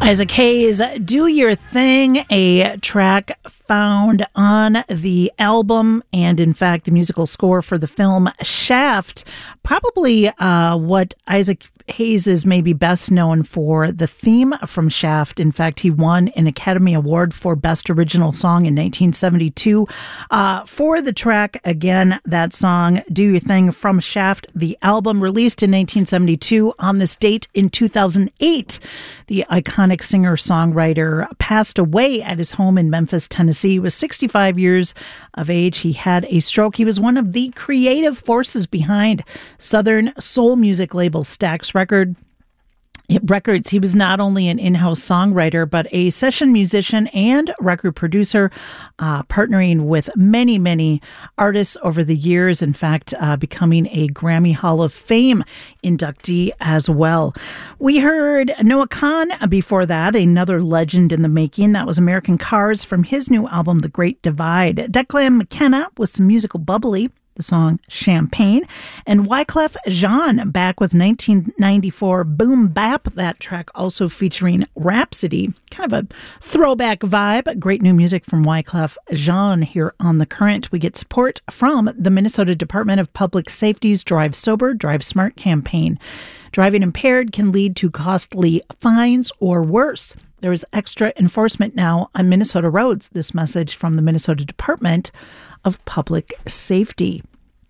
Isaac Hayes, Do Your Thing, a track found on the album and, in fact, the musical score for the film Shaft. Probably what Isaac Hayes is maybe best known for, the theme from Shaft. In fact, he won an Academy Award for Best Original Song in 1972 for the track, again, that song, Do Your Thing from Shaft, the album released in 1972. On this date in 2008, the iconic singer-songwriter passed away at his home in Memphis, Tennessee. He was 65 years of age. He had a stroke. He was one of the creative forces behind Southern soul music label Stax Records. He was not only an in-house songwriter, but a session musician and record producer, partnering with many, many artists over the years. In fact, becoming a Grammy Hall of Fame inductee as well. We heard Noah Kahan before that, another legend in the making. That was American Cars from his new album, The Great Divide. Declan McKenna with some musical bubbly, the song Champagne, and Wyclef Jean back with 1994 Boom Bap, that track also featuring Rhapsody. Kind of a throwback vibe. Great new music from Wyclef Jean here on The Current. We get support from the Minnesota Department of Public Safety's Drive Sober, Drive Smart campaign. Driving impaired can lead to costly fines or worse. There is extra enforcement now on Minnesota roads. This message from the Minnesota Department of Public Safety.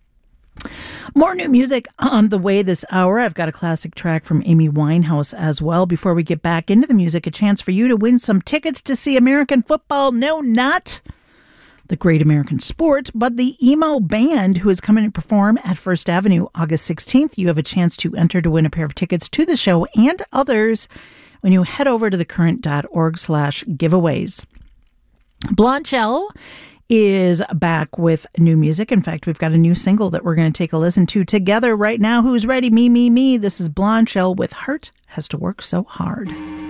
More new music on the way this hour. I've got a classic track from Amy Winehouse as well. Before we get back into the music, a chance for you to win some tickets to see American football. No, not the Great American Sport, but the emo band who is coming to perform at First Avenue August 16th. You have a chance to enter to win a pair of tickets to the show and others when you head over to thecurrent.org/giveaways. Blondshell is back with new music. In fact, we've got a new single that we're going to take a listen to together right now. Who's ready? Me. This is Blondshell with Heart Has to Work So Hard.